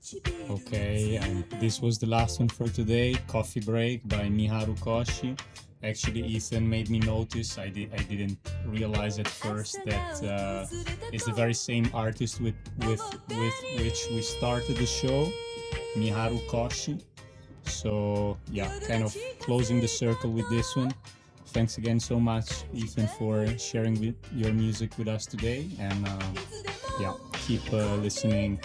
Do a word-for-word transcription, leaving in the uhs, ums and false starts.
Okay, and this was the last one for today, Coffee Break by Miharu Koshi. Actually, Ethan made me notice, I, did, I didn't realize at first that uh, it's the very same artist with, with, with which we started the show, Miharu Koshi. So yeah, kind of closing the circle with this one. Thanks again so much, Ethan, for sharing with your music with us today, and uh, yeah, keep uh, listening